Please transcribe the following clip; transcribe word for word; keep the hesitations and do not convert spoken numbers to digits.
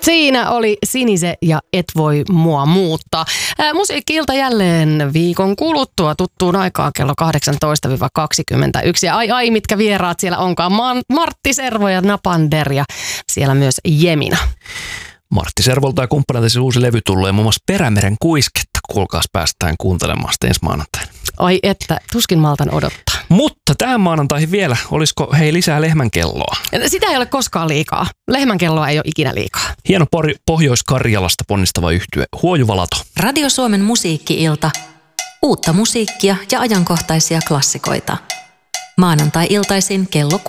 Siinä oli Sinise ja Et voi mua muuttaa. Ää, musiikki-ilta jälleen viikon kuluttua tuttuun aikaan kello kahdeksantoista kaksikymmentäyksi. Ja ai ai, mitkä vieraat siellä onkaan. Martti Servo ja Napander ja siellä myös Jemina. Martti Servolta ja kumppaneilta siis uusi levy tulee muun muassa Perämeren kuisketta. Kuulkaas, päästään kuuntelemaan sitä ensi maanantaina. Ai että, tuskin maltan odottaa. Mutta tähän maanantaihin vielä, olisiko hei lisää lehmänkelloa? Sitä ei ole koskaan liikaa. Lehmänkelloa ei ole ikinä liikaa. Hieno pori Pohjois-Karjalasta ponnistava yhtye Huojuvalato. Radio Suomen musiikki-ilta. Uutta musiikkia ja ajankohtaisia klassikoita. Maanantai-iltaisin kello